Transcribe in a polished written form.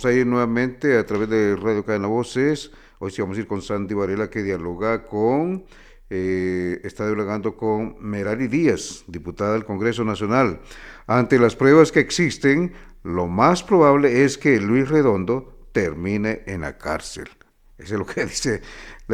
vamos a ir nuevamente a través de Radio Cadena Voces. Hoy sí vamos a ir con Sandy Varela, que dialoga con, está dialogando con Merari Díaz, diputada del Congreso Nacional. Ante las pruebas que existen, lo más probable es que Luis Redondo termine en la cárcel. Eso es lo que dice